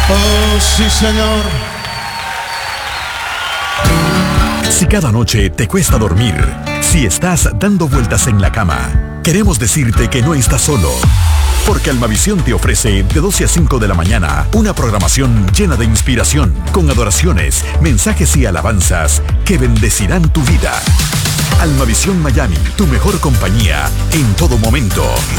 Oh, sí, Señor. Si cada noche te cuesta dormir, si estás dando vueltas en la cama, queremos decirte que no estás solo. Porque Almavisión te ofrece de 12 a 5 de la mañana una programación llena de inspiración, con adoraciones, mensajes y alabanzas que bendecirán tu vida. Almavisión Miami, tu mejor compañía en todo momento.